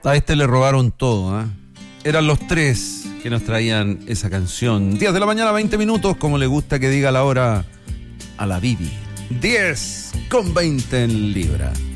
A este le robaron todo, ¿eh? Eran los tres que nos traían esa canción. 10 de la mañana, 20 minutos, como le gusta que diga la hora a la Bibi. 10 con 20 en Libra.